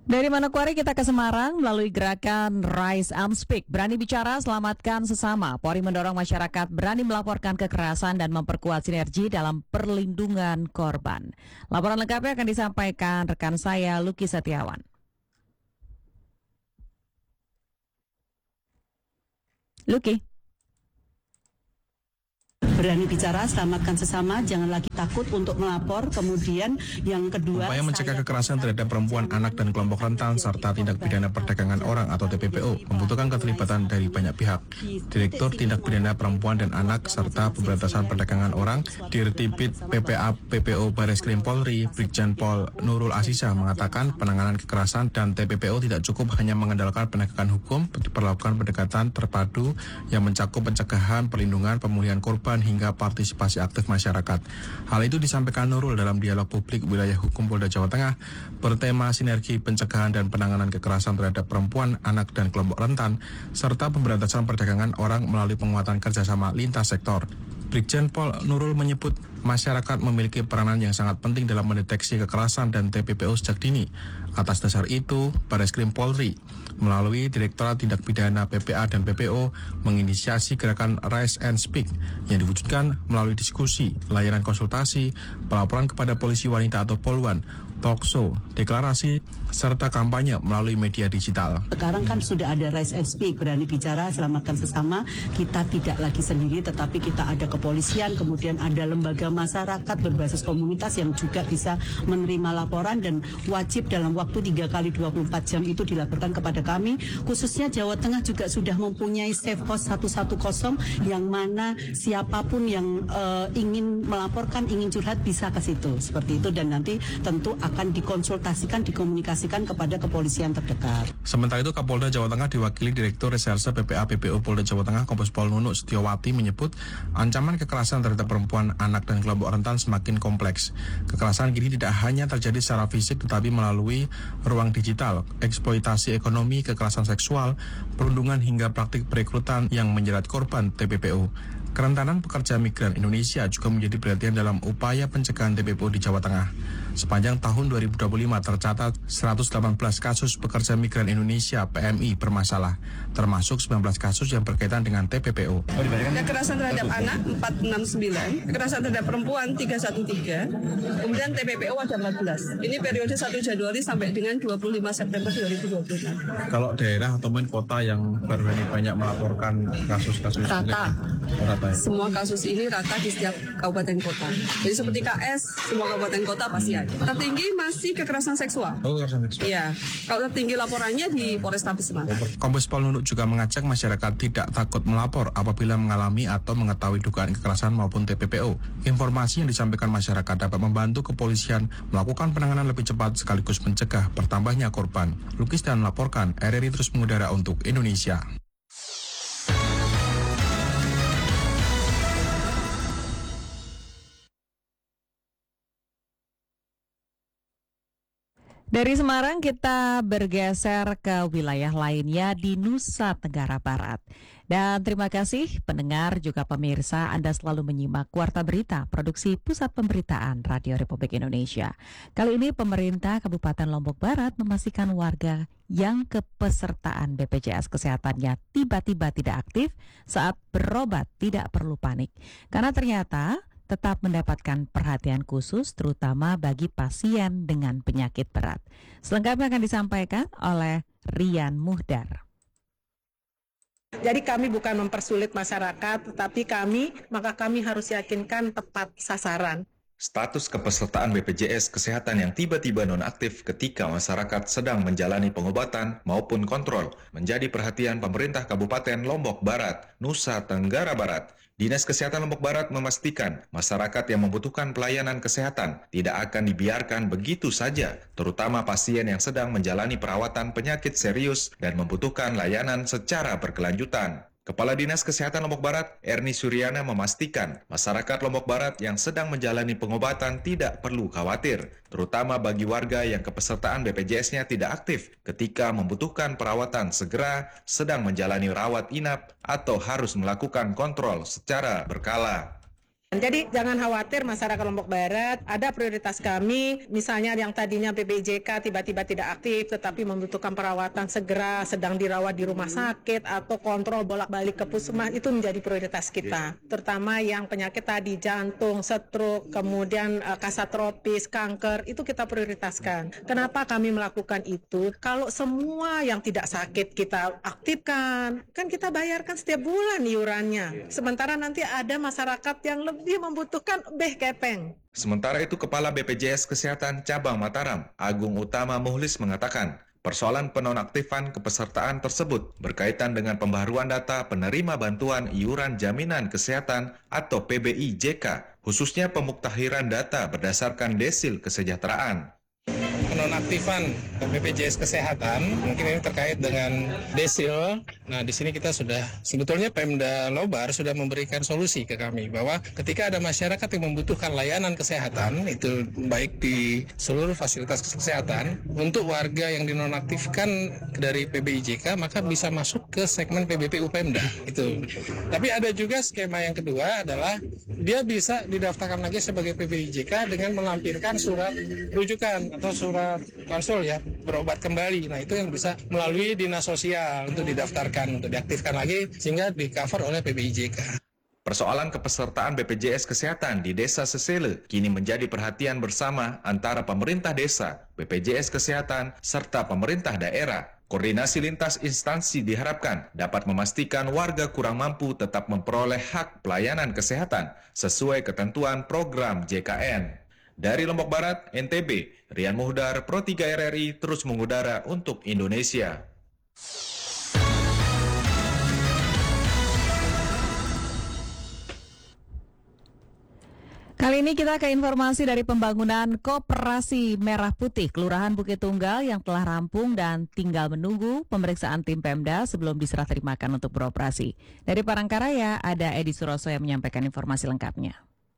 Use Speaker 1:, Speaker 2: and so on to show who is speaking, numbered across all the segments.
Speaker 1: Dari Manokwari kita ke Semarang melalui gerakan Rise and Speak. Berani bicara, selamatkan sesama. Polri mendorong masyarakat berani melaporkan kekerasan dan memperkuat sinergi dalam perlindungan korban. Laporan lengkapnya akan disampaikan rekan saya Lucky Setiawan. Lucky.
Speaker 2: Berani bicara, selamatkan sesama, jangan lagi takut untuk melapor. Kemudian yang kedua,
Speaker 3: upaya mencegah kekerasan terhadap perempuan, anak, dan kelompok rentan, serta tindak pidana perdagangan orang atau TPPO membutuhkan keterlibatan dari banyak pihak. Direktur Tindak Pidana Perempuan dan Anak serta Pemberantasan Perdagangan Orang, Dirtipid PPA PPO Bareskrim Polri, Brigjen Pol Nurul Asisa mengatakan penanganan kekerasan dan TPPO tidak cukup hanya mengandalkan penegakan hukum, diperlakukan pendekatan terpadu yang mencakup pencegahan, perlindungan, pemulihan korban, hingga partisipasi aktif masyarakat. Hal itu disampaikan Nurul dalam dialog publik wilayah hukum Polda Jawa Tengah bertema sinergi pencegahan dan penanganan kekerasan terhadap perempuan, anak, dan kelompok rentan, serta pemberantasan perdagangan orang melalui penguatan kerjasama lintas sektor. Brigjen Pol Nurul menyebut masyarakat memiliki peranan yang sangat penting dalam mendeteksi kekerasan dan TPPO sejak dini. Atas dasar itu, Bareskrim Polri melalui Direktorat Tindak Pidana PPA dan PPO menginisiasi gerakan Rise and Speak yang diwujudkan melalui diskusi, layanan konsultasi, pelaporan kepada polisi wanita atau Polwan, talkshow, deklarasi, serta kampanye melalui media digital.
Speaker 2: Sekarang kan sudah ada Rise and Speak, berani bicara, selamatkan sesama. Kita tidak lagi sendiri, tetapi kita ada kepolisian, kemudian ada lembaga masyarakat berbasis komunitas yang juga bisa menerima laporan dan wajib dalam waktu 3 kali 24 jam itu dilaporkan kepada kami. Khususnya Jawa Tengah juga sudah mempunyai Safe House 110 yang mana siapapun yang ingin melaporkan, ingin curhat bisa ke situ. Seperti itu, dan nanti tentu akan dikonsultasikan, dikomunikasikan kepada kepolisian terdekat.
Speaker 3: Sementara itu, Kapolda Jawa Tengah diwakili Direktur Reserse PPA PPO Polda Jawa Tengah Kombes Pol Nunuk Setiawati menyebut ancaman kekerasan terhadap perempuan, anak, dan kelompok rentan semakin kompleks. Kekerasan kini tidak hanya terjadi secara fisik tetapi melalui ruang digital, eksploitasi ekonomi, kekerasan seksual, perundungan hingga praktik perekrutan yang menjerat korban TPPO. Kerentanan pekerja migran Indonesia juga menjadi perhatian dalam upaya pencegahan TPPO di Jawa Tengah. Sepanjang tahun 2025 tercatat 118 kasus pekerja migran Indonesia PMI bermasalah, termasuk 19 kasus yang berkaitan dengan TPPO.
Speaker 4: Kekerasan terhadap anak 469, kekerasan terhadap perempuan 313, kemudian TPPO ada 14. Ini periode 1 Januari sampai dengan 25 September 2026.
Speaker 3: Kalau daerah ataupun kota yang baru ini banyak melaporkan kasus-kasus
Speaker 4: Rata.
Speaker 3: Rata ya?
Speaker 4: Semua kasus ini rata di setiap kabupaten kota. Jadi seperti KS, semua kabupaten kota pasti ada. Tertinggi masih kekerasan seksual.
Speaker 3: Oh, kekerasan seksual.
Speaker 4: Iya. Kalau tertinggi laporannya di Polrestabes Semarang.
Speaker 3: Kombes Pol Nunuk juga mengajak masyarakat tidak takut melapor apabila mengalami atau mengetahui dugaan kekerasan maupun TPPO. Informasi yang disampaikan masyarakat dapat membantu kepolisian melakukan penanganan lebih cepat sekaligus mencegah bertambahnya korban. Lukis dan melaporkan, RRI terus mengudara untuk Indonesia.
Speaker 1: Dari Semarang kita bergeser ke wilayah lainnya di Nusa Tenggara Barat. Dan terima kasih pendengar juga pemirsa Anda selalu menyimak Warta Berita Produksi Pusat Pemberitaan Radio Republik Indonesia. Kali ini pemerintah Kabupaten Lombok Barat memastikan warga yang kepesertaan BPJS Kesehatannya tiba-tiba tidak aktif saat berobat tidak perlu panik. Karena ternyata tetap mendapatkan perhatian khusus terutama bagi pasien dengan penyakit berat. Selengkapnya akan disampaikan oleh Rian Muhdar.
Speaker 5: Jadi kami bukan mempersulit masyarakat, tetapi maka kami harus yakinkan tepat sasaran.
Speaker 6: Status kepesertaan BPJS Kesehatan yang tiba-tiba nonaktif ketika masyarakat sedang menjalani pengobatan maupun kontrol menjadi perhatian pemerintah Kabupaten Lombok Barat, Nusa Tenggara Barat. Dinas Kesehatan Lombok Barat memastikan masyarakat yang membutuhkan pelayanan kesehatan tidak akan dibiarkan begitu saja, terutama pasien yang sedang menjalani perawatan penyakit serius dan membutuhkan layanan secara berkelanjutan. Kepala Dinas Kesehatan Lombok Barat, Erni Suryana memastikan masyarakat Lombok Barat yang sedang menjalani pengobatan tidak perlu khawatir, terutama bagi warga yang kepesertaan BPJS-nya tidak aktif ketika membutuhkan perawatan segera, sedang menjalani rawat inap, atau harus melakukan kontrol secara berkala.
Speaker 5: Jadi jangan khawatir masyarakat Lombok Barat, ada prioritas kami, misalnya yang tadinya BPJK tiba-tiba tidak aktif tetapi membutuhkan perawatan segera, sedang dirawat di rumah sakit atau kontrol bolak-balik ke puskesmas, itu menjadi prioritas kita. Terutama yang penyakit tadi jantung, stroke, kemudian kasat tropis, kanker, itu kita prioritaskan. Kenapa kami melakukan itu? Kalau semua yang tidak sakit kita aktifkan, kan kita bayarkan setiap bulan iurannya. Sementara nanti ada masyarakat yang lebih membutuhkan kepeng.
Speaker 6: Sementara itu, Kepala BPJS Kesehatan Cabang Mataram, Agung Utama Muhlis mengatakan, persoalan penonaktifan kepesertaan tersebut berkaitan dengan pembaharuan data penerima bantuan iuran jaminan kesehatan atau PBIJK, khususnya pemuktahiran data berdasarkan desil kesejahteraan.
Speaker 7: Penonaktifan BPJS Kesehatan mungkin ini terkait dengan desil. Nah, di sini kita sudah sebetulnya Pemda Lobar sudah memberikan solusi ke kami bahwa ketika ada masyarakat yang membutuhkan layanan kesehatan, itu baik di seluruh fasilitas kesehatan, untuk warga yang dinonaktifkan dari PBIJK maka bisa masuk ke segmen PBPU Pemda itu. Tapi ada juga skema yang kedua adalah dia bisa didaftarkan lagi sebagai PBIJK dengan melampirkan surat rujukan atau surat konsul ya, berobat kembali. Nah, itu yang bisa melalui dinas sosial untuk didaftarkan, untuk diaktifkan lagi sehingga di-cover oleh PBIJK.
Speaker 6: Persoalan kepesertaan BPJS Kesehatan di Desa Sesele kini menjadi perhatian bersama antara pemerintah desa, BPJS Kesehatan, serta pemerintah daerah. Koordinasi lintas instansi diharapkan dapat memastikan warga kurang mampu tetap memperoleh hak pelayanan kesehatan sesuai ketentuan program JKN. Dari Lombok Barat, NTB, Rian Muhdar, Pro 3 RRI terus mengudara untuk Indonesia.
Speaker 1: Kali ini kita ke informasi dari pembangunan Koperasi Merah Putih Kelurahan Bukit Tunggal yang telah rampung dan tinggal menunggu pemeriksaan tim Pemda sebelum diserah terimakan untuk beroperasi. Dari Palangkaraya ada Edi Suroso yang menyampaikan informasi lengkapnya.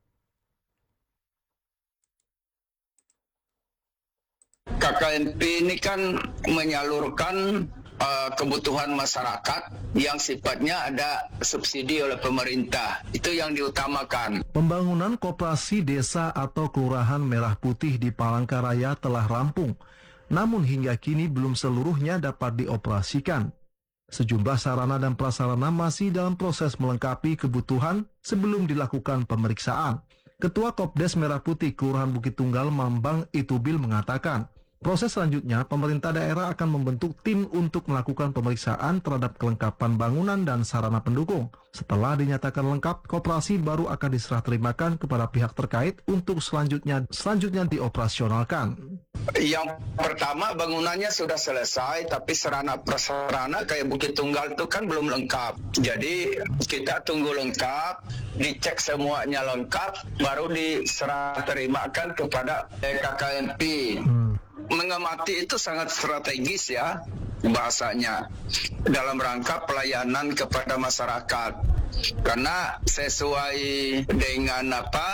Speaker 8: KKNP ini kan menyalurkan kebutuhan masyarakat yang sifatnya ada subsidi oleh pemerintah. Itu yang diutamakan.
Speaker 9: Pembangunan koperasi desa atau Kelurahan Merah Putih di Palangkaraya telah rampung, namun hingga kini belum seluruhnya dapat dioperasikan. Sejumlah sarana dan prasarana masih dalam proses melengkapi kebutuhan sebelum dilakukan pemeriksaan. Ketua Kopdes Merah Putih Kelurahan Bukit Tunggal Mambang Itubil mengatakan, proses selanjutnya, pemerintah daerah akan membentuk tim untuk melakukan pemeriksaan terhadap kelengkapan bangunan dan sarana pendukung. Setelah dinyatakan lengkap, koperasi baru akan diserah terimakan kepada pihak terkait untuk selanjutnya dioperasionalkan.
Speaker 8: Yang pertama, bangunannya sudah selesai, tapi sarana prasarana kayak Bukit Tunggal itu kan belum lengkap. Jadi kita tunggu lengkap, dicek semuanya lengkap, baru diserah terimakan kepada KKNP. Mengamati itu sangat strategis ya bahasanya dalam rangka pelayanan kepada masyarakat, karena sesuai dengan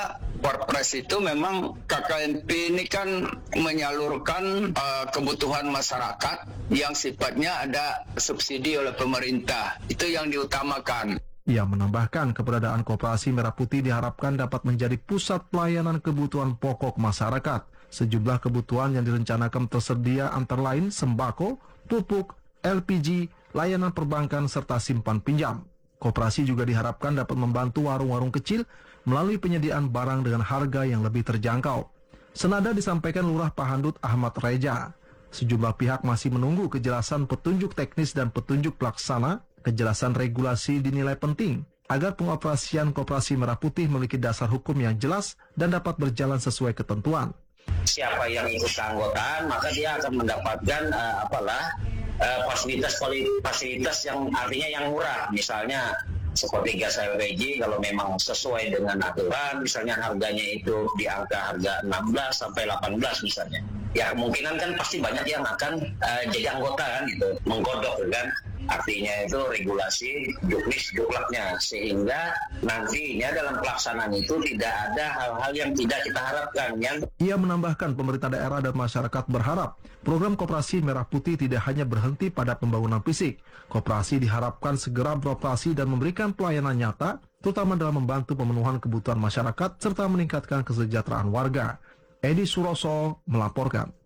Speaker 8: Perpres itu memang KKNP ini kan menyalurkan kebutuhan masyarakat yang sifatnya ada subsidi oleh pemerintah. Itu yang diutamakan.
Speaker 9: Ia menambahkan keberadaan Koperasi Merah Putih diharapkan dapat menjadi pusat pelayanan kebutuhan pokok masyarakat. Sejumlah kebutuhan yang direncanakan tersedia antara lain sembako, pupuk, LPG, layanan perbankan, serta simpan pinjam. Koperasi juga diharapkan dapat membantu warung-warung kecil melalui penyediaan barang dengan harga yang lebih terjangkau. Senada disampaikan Lurah Pahandut Ahmad Reja. Sejumlah pihak masih menunggu kejelasan petunjuk teknis dan petunjuk pelaksana. Kejelasan regulasi dinilai penting agar pengoperasian Koperasi Merah Putih memiliki dasar hukum yang jelas dan dapat berjalan sesuai ketentuan.
Speaker 10: Siapa yang ikut keanggotaan maka dia akan mendapatkan fasilitas yang artinya yang murah, misalnya seperti gas LPG kalau memang sesuai dengan aturan, misalnya harganya itu di angka harga 16 sampai 18 misalnya. ya kemungkinan kan pasti banyak yang akan jadi anggota kan gitu, menggodok kan. Artinya itu regulasi juklaknya, sehingga nantinya dalam pelaksanaan itu tidak ada hal-hal yang tidak kita harapkan.
Speaker 9: Ia menambahkan pemerintah daerah dan masyarakat berharap program Koperasi Merah Putih tidak hanya berhenti pada pembangunan fisik. Koperasi diharapkan segera beroperasi dan memberikan pelayanan nyata, terutama dalam membantu pemenuhan kebutuhan masyarakat serta meningkatkan kesejahteraan warga. Edi Suroso melaporkan.